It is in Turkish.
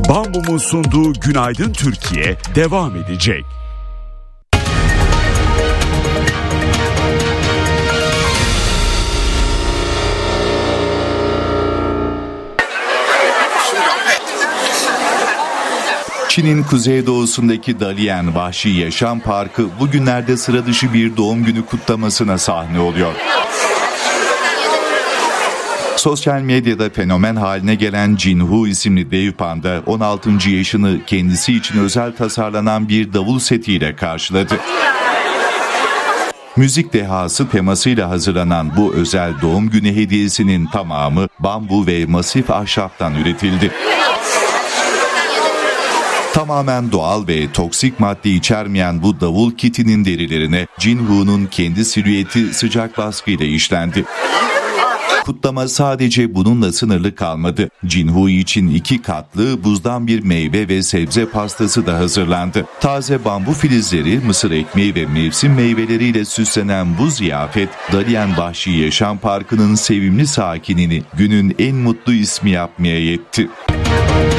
Bambum'un sunduğu Günaydın Türkiye devam edecek. Çin'in kuzeydoğusundaki Dalian Vahşi Yaşam Parkı bugünlerde sıra dışı bir doğum günü kutlamasına sahne oluyor. Sosyal medyada fenomen haline gelen Jinhu isimli dev panda 16. yaşını kendisi için özel tasarlanan bir davul setiyle karşıladı. Müzik dehası temasıyla hazırlanan bu özel doğum günü hediyesinin tamamı bambu ve masif ahşaptan üretildi. Tamamen doğal ve toksik madde içermeyen bu davul kitinin derilerine Jinhu'nun kendi silüeti sıcak baskıyla işlendi. Kutlama sadece bununla sınırlı kalmadı. Jinhu için 2 katlı buzdan bir meyve ve sebze pastası da hazırlandı. Taze bambu filizleri, mısır ekmeği ve mevsim meyveleriyle süslenen bu ziyafet, Dalian Vahşi Yaşam Parkı'nın sevimli sakinini günün en mutlu ismi yapmaya yetti.